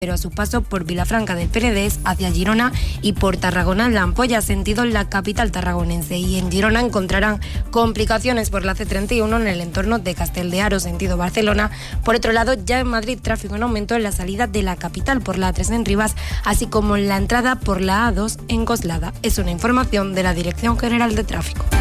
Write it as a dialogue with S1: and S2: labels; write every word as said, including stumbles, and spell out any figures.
S1: pero a su paso por Vilafranca del Penedès hacia Girona y por Tarragona la Ampolla, sentido la capital tarragonense. Y en Girona encontrarán complicaciones por la C treinta y uno en el entorno de Castel de Aro, sentido Barcelona. Por otro lado, ya en Madrid, tráfico en aumento en la salida de la capital por la A tres en Rivas, así como en la entrada por la A dos en Coslada. Es una información de la Dirección General de Tráfico.